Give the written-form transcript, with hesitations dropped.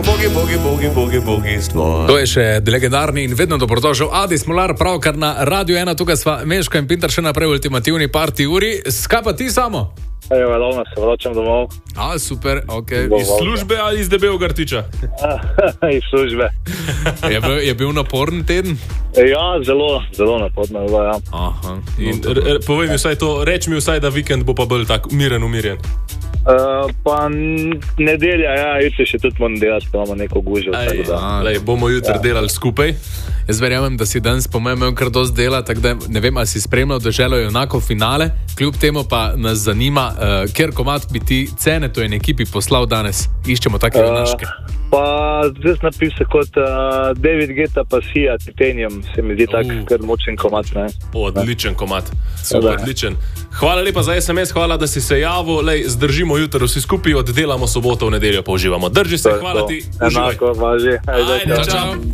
bogi stvar. To je še legendarni in vedno dobrodošel Adi Smolar, pravkar na Radio 1, tukaj sva Meško in Pintar še naprej v ultimativni party uri. Skaj pa ti samo? Evo, ravno se vračam domov. Super, ok. Iz službe ali iz Debelega Rtiča? Iz službe. Je bil naporen teden? Ja, zelo naporno. Ja. Aha. In povej mi vsaj to, reč mi vsaj, da vikend bo pa bolj tak umirjen. Pa nedelja, ja, jutri še tudi moram delati, pa imamo neko gužo. Bomo jutri delali skupaj. Jaz verjamem, da si danes po mojem imel kar dosti dela, tako da ne vem, ali si spremljal Deželo junakov finale, kljub temu pa nas zanima, kjer komad bi ti Cenetovin ekipi poslal danes. Iščemo take junaške. Pa zdaj napisal kot David Guetta pa Sia Titanium, se mi zdi tak kar močen komad. Ne? Odličen komad, super, odličen. Hvala lepa za SMS, hvala, da si se javil. Zdržimo jutro vsi skupaj, oddelamo soboto, v nedeljo pa uživamo. Drži se, hvala ti. Enako, važi. Ajde, čau.